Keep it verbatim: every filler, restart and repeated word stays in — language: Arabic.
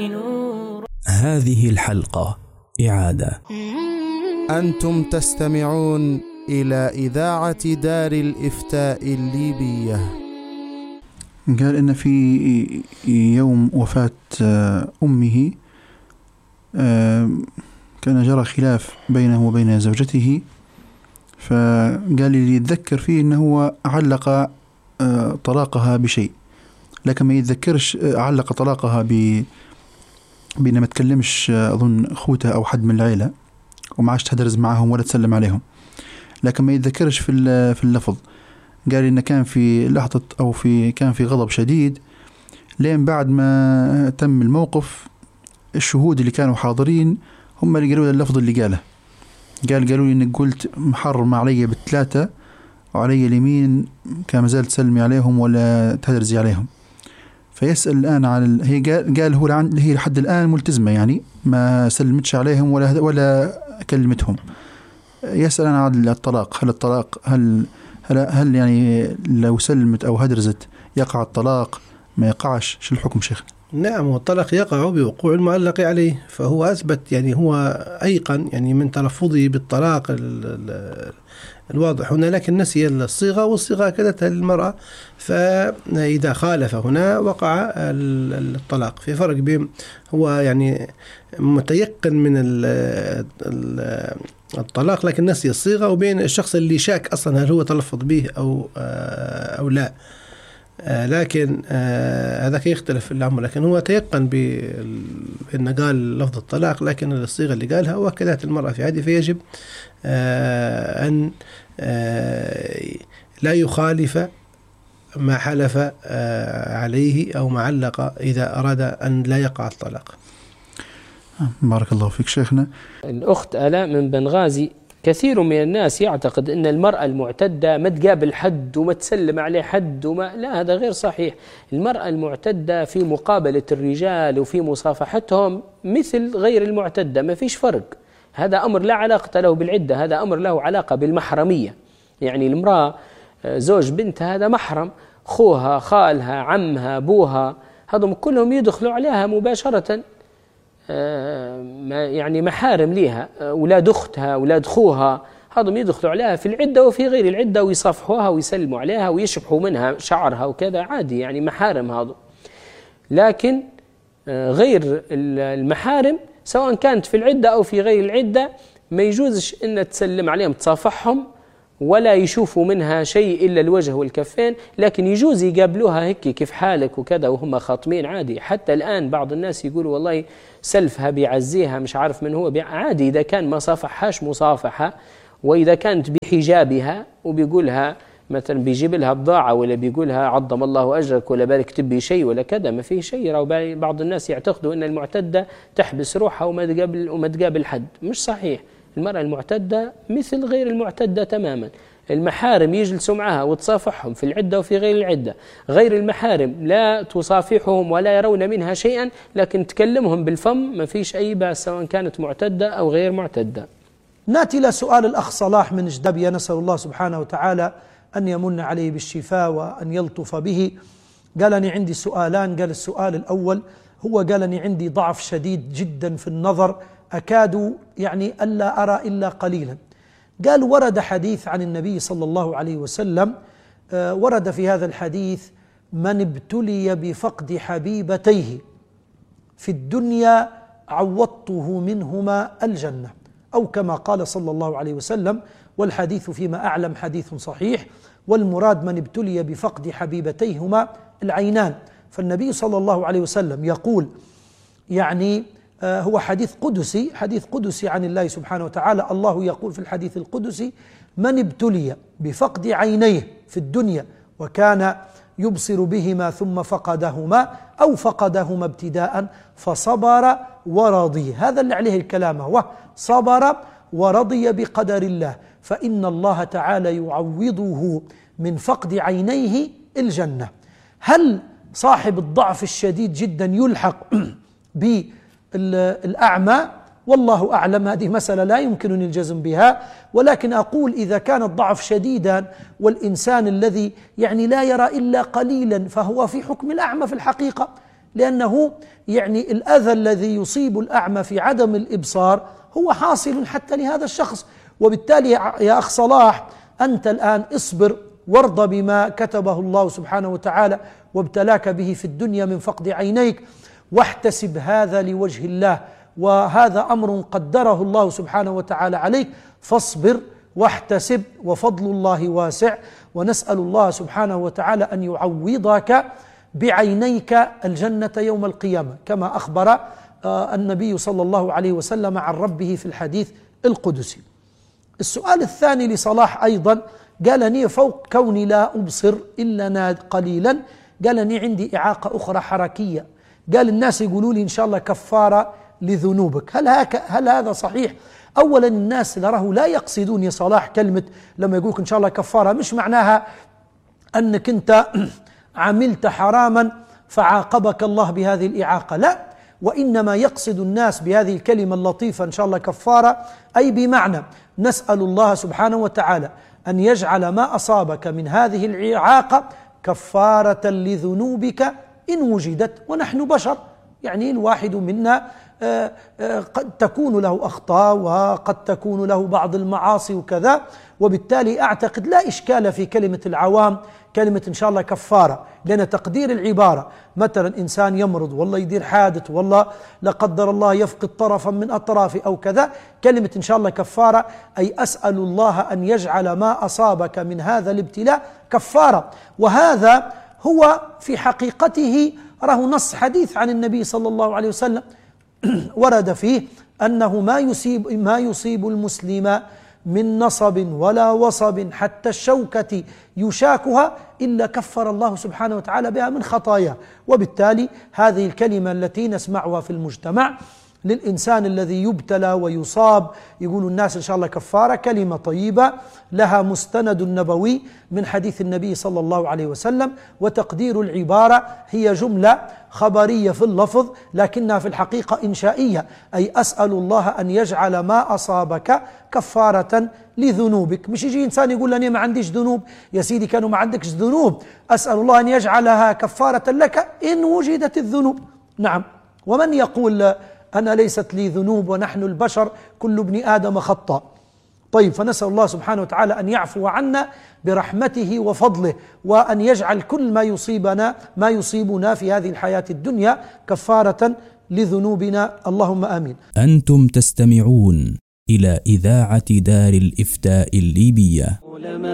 نور. هذه الحلقة إعادة. أنتم تستمعون إلى إذاعة دار الإفتاء الليبية. قال إن في يوم وفاة أمه كان جرى خلاف بينه وبين زوجته، فقال لي يتذكر فيه أنه هو علق طلاقها بشيء، لكن ما يتذكرش علق طلاقها ب بأنه ما تكلمش أظن أخوتها أو حد من العيلة وما عادش تهدرز معهم ولا تسلم عليهم، لكن ما يتذكرش في في اللفظ. قال لي إنه كان في لحظة أو في كان في غضب شديد، لين بعد ما تم الموقف الشهود اللي كانوا حاضرين هم اللي قالوا اللفظ اللي قاله. قال قالوا لي إنك قلت محرم علي بالثلاثة وعلي اليمين كان ما زال تسلمي عليهم ولا تهدرزي عليهم. فيسأل الآن عن هي قال, قال هو هي لحد الآن ملتزمة، يعني ما سلمتش عليهم ولا ولا كلمتهم. يسأل عن الطلاق، هل الطلاق هل هل, هل يعني لو سلمت أو هدرزت يقع الطلاق ما يقعش؟ شو الحكم شيخ؟ نعم، والطلاق يقع بوقوع المعلق عليه، فهو أثبت يعني هو أيقن يعني من تلفظه بالطلاق الواضح هنا، لكن نسي الصيغة والصيغة أكدتها للمرأة، فإذا خالف هنا وقع الطلاق. في فرق بين هو يعني متيقن من الطلاق لكن نسي الصيغة، وبين الشخص اللي شاك أصلا هل هو تلفظ به أو أو لا. لكن هذاك يختلف في الأمر، لكن هو تيقن بأنه قال لفظ الطلاق لكن الصيغة اللي قالها وأكدت المرأة في هذه، فيجب أن لا يخالف ما حلف عليه أو ما علق إذا أراد أن لا يقع الطلاق. بارك الله فيك شيخنا. الأخت آلاء من بنغازي، كثير من الناس يعتقد أن المرأة المعتدة ما تقابل حد وما تسلم عليه حد وما لا، هذا غير صحيح. المرأة المعتدة في مقابلة الرجال وفي مصافحتهم مثل غير المعتدة، ما فيش فرق. هذا أمر لا علاقة له بالعدة، هذا أمر له علاقة بالمحرمية. يعني المرأة زوج بنتها هذا محرم، خوها خالها عمها أبوها هذم كلهم يدخلوا عليها مباشرة، يعني محارم ليها، أولاد أختها أولاد خوها هذم يدخلوا عليها في العدة وفي غير العدة ويصافحوها ويسلموا عليها ويشبحوا منها شعرها وكذا عادي، يعني محارم هذا. لكن غير المحارم سواء كانت في العدة أو في غير العدة ما يجوزش أن تسلم عليهم تصافحهم ولا يشوفوا منها شيء إلا الوجه والكفين، لكن يجوز يقابلوها هيك كيف حالك وكذا وهم خاطمين عادي. حتى الآن بعض الناس يقولوا والله سلفها بيعزيها مش عارف من هو عادي، إذا كان ما صافحهاش مصافحة، وإذا كانت بحجابها وبيقولها مثلا بيجيب لها بضاعة ولا بيقولها عظم الله أجرك ولا بارك تبي شيء ولا كذا، ما فيه شيء. بعض الناس يعتقدوا أن المعتدة تحبس روحها وما تقابل وما تقابل حد، مش صحيح. المرأة المعتدة مثل غير المعتدة تماما. المحارم يجلسوا معها وتصافحهم في العدة وفي غير العدة. غير المحارم لا تصافحهم ولا يرون منها شيئا، لكن تكلمهم بالفم ما فيش أي بأس سواء كانت معتدة أو غير معتدة. نأتي إلى سؤال الأخ صلاح من جدبية، نسأل الله سبحانه وتعالى أن يمن عليه بالشفاء وأن يلطف به. قال أني عندي سؤالان. قال السؤال الأول هو قال أني عندي ضعف شديد جدا في النظر، أكاد يعني ألا أرى إلا قليلا. قال ورد حديث عن النبي صلى الله عليه وسلم، آه ورد في هذا الحديث من ابتلي بفقد حبيبتيه في الدنيا عوضته منهما الجنة، أو كما قال صلى الله عليه وسلم، والحديث فيما أعلم حديث صحيح، والمراد من ابتلي بفقد حبيبتيهما العينان. فالنبي صلى الله عليه وسلم يقول يعني آه هو حديث قدسي، حديث قدسي عن الله سبحانه وتعالى. الله يقول في الحديث القدسي من ابتلي بفقد عينيه في الدنيا وكان يبصر بهما ثم فقدهما أو فقدهما ابتداء فصبر ورضي، هذا اللي عليه الكلام، هو صبر ورضي بقدر الله، فإن الله تعالى يعوضه من فقد عينيه الجنة. هل صاحب الضعف الشديد جدا يلحق بالأعمى؟ والله أعلم، هذه مسألة لا يمكنني الجزم بها، ولكن أقول إذا كان الضعف شديدا والإنسان الذي يعني لا يرى إلا قليلا فهو في حكم الأعمى في الحقيقة، لأنه يعني الأذى الذي يصيب الأعمى في عدم الإبصار هو حاصل حتى لهذا الشخص. وبالتالي يا أخ صلاح أنت الآن اصبر وارض بما كتبه الله سبحانه وتعالى وابتلاك به في الدنيا من فقد عينيك، واحتسب هذا لوجه الله، وهذا أمر قدره الله سبحانه وتعالى عليك، فاصبر واحتسب، وفضل الله واسع، ونسأل الله سبحانه وتعالى أن يعوضك بعينيك الجنة يوم القيامة كما أخبر النبي صلى الله عليه وسلم عن ربه في الحديث القدسي. السؤال الثاني لصلاح أيضا قالني فوق كوني لا أبصر إلا قليلا، قالني عندي إعاقة أخرى حركية، قال الناس يقولوا لي إن شاء الله كفارة لذنوبك، هل, هك هل هذا صحيح؟ أولا الناس نراه لا يقصدون يا صلاح كلمة لما يقولك إن شاء الله كفارة مش معناها أنك أنت عملت حراما فعاقبك الله بهذه الإعاقة، لا، وإنما يقصد الناس بهذه الكلمة اللطيفة إن شاء الله كفارة أي بمعنى نسأل الله سبحانه وتعالى أن يجعل ما أصابك من هذه الإعاقة كفارة لذنوبك إن وجدت، ونحن بشر، يعني الواحد منا قد تكون له أخطاء وقد تكون له بعض المعاصي وكذا، وبالتالي أعتقد لا إشكال في كلمة العوام كلمة إن شاء الله كفارة، لأن تقدير العبارة مثلا إنسان يمرض والله يدير حادث والله لا قدر الله يفقد طرفا من أطرافه أو كذا، كلمة إن شاء الله كفارة أي أسأل الله أن يجعل ما أصابك من هذا الابتلاء كفارة. وهذا هو في حقيقته راه نص حديث عن النبي صلى الله عليه وسلم ورد فيه أنه ما يصيب ما يصيب المسلم من نصب ولا وصب حتى الشوكة يشاكها إلا كفر الله سبحانه وتعالى بها من خطاياه. وبالتالي هذه الكلمة التي نسمعها في المجتمع للإنسان الذي يبتلى ويصاب يقول الناس إن شاء الله كفارة، كلمة طيبة لها مستند نبوي من حديث النبي صلى الله عليه وسلم، وتقدير العبارة هي جملة خبرية في اللفظ لكنها في الحقيقة إنشائية، أي أسأل الله أن يجعل ما أصابك كفارة لذنوبك. مش يجي إنسان يقول لي ما عنديش ذنوب، يا سيدي كانوا ما عندكش ذنوب، أسأل الله أن يجعلها كفارة لك إن وجدت الذنوب. نعم، ومن يقول أنا ليست لي ذنوب ونحن البشر كل ابن آدم خطأ. طيب، فنسأل الله سبحانه وتعالى أن يعفو عنا برحمته وفضله، وأن يجعل كل ما يصيبنا ما يصيبنا في هذه الحياة الدنيا كفارة لذنوبنا، اللهم آمين. أنتم تستمعون إلى إذاعة دار الإفتاء الليبية.